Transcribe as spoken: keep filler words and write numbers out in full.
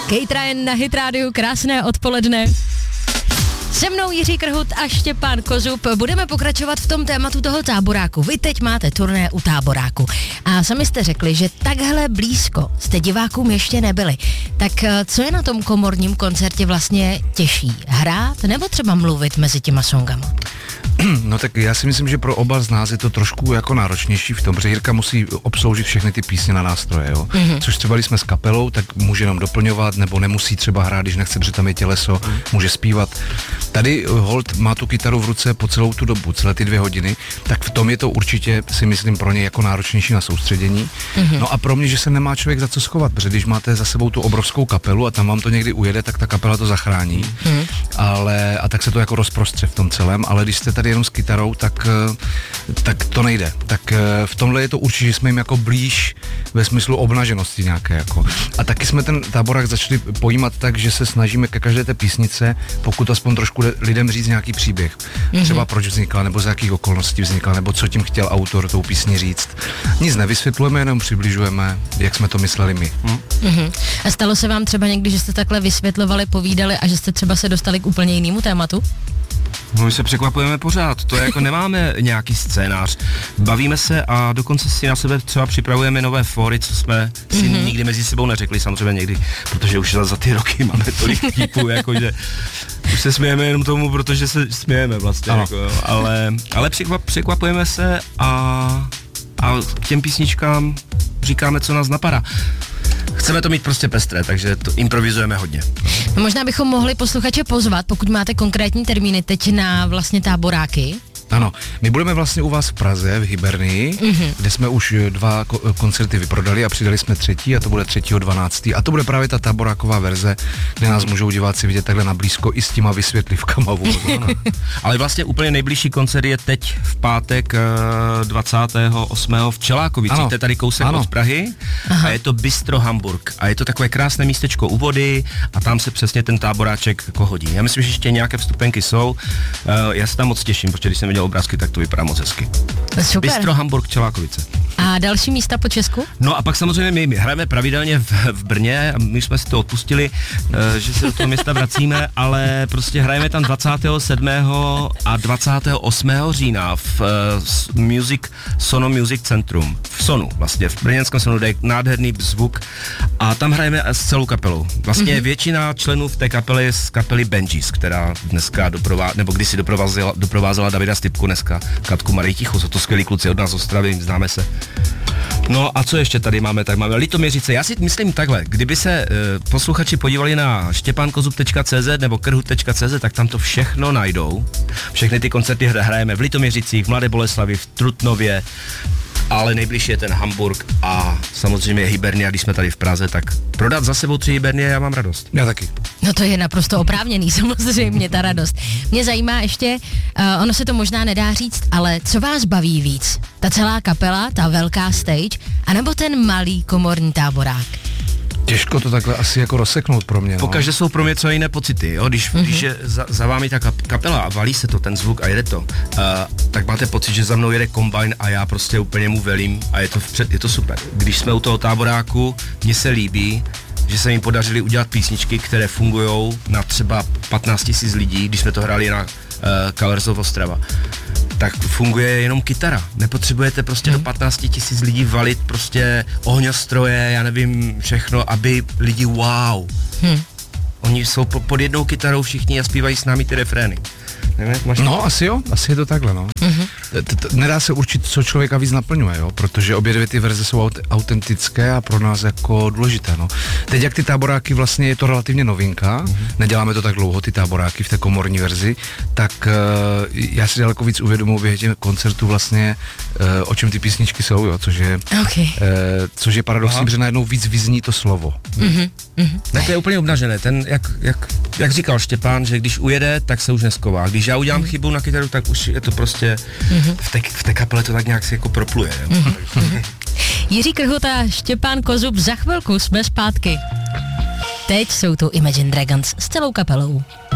Kate Ryan na Hit Radio, krásné odpoledne. Se mnou Jiří Krhut a Štěpán Kozub. Budeme pokračovat v tom tématu toho táboráku. Vy teď máte turné u táboráku. A sami jste řekli, že takhle blízko jste divákům ještě nebyli. Tak co je na tom komorním koncertě vlastně těžší? Hrát nebo třeba mluvit mezi těma songama? No tak já si myslím, že pro oba z nás je to trošku jako náročnější v tom, protože Jirka musí obsloužit všechny ty písně na nástroje, jo. Mm-hmm. Což třeba když jsme s kapelou, tak může nám doplňovat, nebo nemusí třeba hrát, když nechce, protože tam je těleso, mm. může zpívat. Tady Holt má tu kytaru v ruce po celou tu dobu, celé ty dvě hodiny, tak v tom je to určitě, si myslím, pro něj jako náročnější na soustředění. Mm-hmm. No a pro mě, že se nemá člověk za co schovat, protože když máte za sebou tu obrovskou kapelu a tam vám to někdy ujede, tak ta kapela to zachrání. Mm. Ale a tak se to jako rozprostře v tom celém, ale když jste tady jenom s kytarou, tak, tak to nejde. Tak v tomhle je to určitě, že jsme jim jako blíž ve smyslu obnaženosti nějaké jako. A taky jsme ten táborák začali pojímat tak, že se snažíme ke každé té písnice, pokud aspoň trošku lidem říct nějaký příběh. Mm-hmm. Třeba proč vznikla, nebo z jakých okolností vznikla, nebo co tím chtěl autor tou písni říct. Nic nevysvětlujeme, jenom přibližujeme, jak jsme to mysleli my. Hm? Mm-hmm. A stalo se vám třeba někdy, že jste takhle vysvětlovali, povídali a že jste třeba se dostali k úplně jinému tématu? No, my se překvapujeme pořád, to jako nemáme nějaký scénář. Bavíme se a dokonce si na sebe třeba připravujeme nové fóry, co jsme si mm-hmm. nikdy mezi sebou neřekli, samozřejmě někdy, protože už za, za ty roky máme tolik vtipů, jakože už se smějeme jenom tomu, protože se smějeme vlastně, jako, jo. ale, ale překvap, překvapujeme se a, a k těm písničkám říkáme, co nás napadá. Chceme to mít prostě pestré, takže to improvizujeme hodně. No, možná bychom mohli posluchače pozvat, pokud máte konkrétní termíny teď na vlastně táboráky. Ano, my budeme vlastně u vás v Praze, v Hybernii, mm-hmm. kde jsme už dva ko- koncerty vyprodali a přidali jsme třetí a to bude třetího dvanáctého A to bude právě ta táboráková verze, kde nás můžou diváci vidět takhle nablízko i s těma vysvětlivkama. Ale vlastně úplně nejbližší koncert je teď v pátek dvacátého osmého v Čelákovicích, to je tady kousek ano. od Prahy. Aha. A je to Bistro Hamburg a je to takové krásné místečko u vody a tam se přesně ten táboráček jako hodí. Já myslím, že ještě nějaké vstupenky jsou, já se tam moc těším, protože když jsem viděl obrázky, tak to vypadá moc hezky. Super. Bistro Hamburg, Čelákovice. A další místa po Česku? No a pak samozřejmě my, my hrajeme pravidelně v, v Brně a my jsme si to odpustili, uh, že se do toho města vracíme, ale prostě hrajeme tam dvacátého sedmého a dvacátého osmého října v uh, Music, Sono Music Centrum, v Sonu vlastně, v brněnském Sonu, kde je nádherný zvuk a tam hrajeme s celou kapelou. Vlastně mm-hmm. většina členů v té kapely je z kapely Benjis, která dneska doprová, nebo kdysi doprovázela, doprovázela Davida Stipku, dneska Katku Marii Tichou, jsou to skvělí kluci od nás z Ostravy, známe se. No a co ještě tady máme? Tak máme Litoměřice. Já si myslím takhle, kdyby se e, posluchači podívali na štěpánkozub tečka cé zet nebo krhut tečka cé zet, tak tam to všechno najdou. Všechny ty koncerty hrajeme v Litoměřicích, v Mladé Boleslavi, v Trutnově, ale nejbližší je ten Hamburg a samozřejmě Hybernia, když jsme tady v Praze, tak prodat za sebou tři Hybernie, já mám radost. Já taky. No to je naprosto oprávněný, samozřejmě ta radost. Mě zajímá ještě, uh, ono se to možná nedá říct, ale co vás baví víc? Ta celá kapela, ta velká stage, anebo ten malý komorní táborák? Těžko to takhle asi jako rozseknout pro mě. No. Pokaždé jsou pro mě co jiné pocity, jo? Když, mm-hmm. když je za, za vámi ta kapela a valí se to, ten zvuk a jede to, uh, tak máte pocit, že za mnou jede kombajn a já prostě úplně mu velím a je to, vpřed, je to super. Když jsme u toho táboráku, mně se líbí, že se jim podařili udělat písničky, které fungují na třeba patnáct tisíc lidí, když jsme to hráli na uh, Colors of Ostrava. Tak funguje jenom kytara. Nepotřebujete prostě hmm. do patnáct tisíc lidí valit prostě ohňostroje, já nevím, všechno, aby lidi wow. Hmm. Oni jsou po, pod jednou kytarou všichni a zpívají s námi ty refrény. Nevím, máš no, asi jo, asi je to takhle, no. Mm-hmm. Nedá se určit, co člověka víc naplňuje, jo, protože obě dvě ty verze jsou autentické a pro nás jako důležité, no. Teď jak ty táboráky vlastně je to relativně novinka, mm-hmm. neděláme to tak dlouho, ty táboráky v té komorní verzi, tak uh, já si daleko víc uvědomuji během těch koncertů vlastně, uh, o čem ty písničky jsou, jo, což je, okay. uh, což je paradoxní, protože najednou víc vyzní to slovo. Mm-hmm. Mm-hmm. Tak to je úplně obnažené, ten, jak, jak, jak říkal Štěpán, že když ujede, tak se už nesková. Když já udělám mm-hmm. chybu na kytaru, tak už je to prostě, mm-hmm. v, té, v té kapele to tak nějak se jako propluje. Mm-hmm. Jiří Krhut a Štěpán Kozub, za chvilku jsme zpátky. Teď jsou tu Imagine Dragons s celou kapelou.